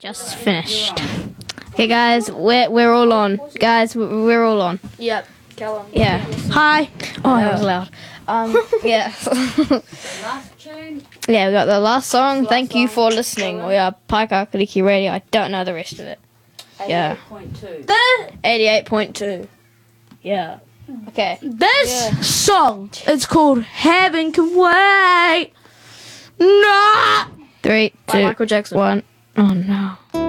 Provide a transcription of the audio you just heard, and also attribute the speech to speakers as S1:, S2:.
S1: just finished. Okay, guys, we're all on. Guys, we're all on.
S2: Yep. Callum.
S1: Yeah. Hi. Oh, that was loud. Yeah.
S3: Last tune.
S1: Yeah, we got the last song. Thank you for listening. We are Paika Kaliki Radio. I don't know the rest of it. Yeah.
S3: 88.2.
S1: 88.2. Yeah. Okay.
S2: This song is called Heaven Can Wait. No.
S1: 3,
S2: By
S1: 2,
S2: Michael Jackson.
S1: 1. Oh no.